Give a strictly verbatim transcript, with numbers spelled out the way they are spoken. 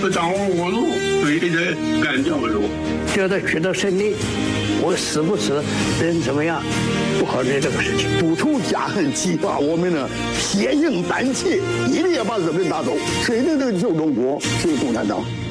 不掌握我路，所以人干掉路。 觉得取得胜利，我死不死，人怎么样，不考虑这个事情。 补充加恨，激发我们的血性胆气，一定要把日本人打走，谁能拯救中国？只有共产党。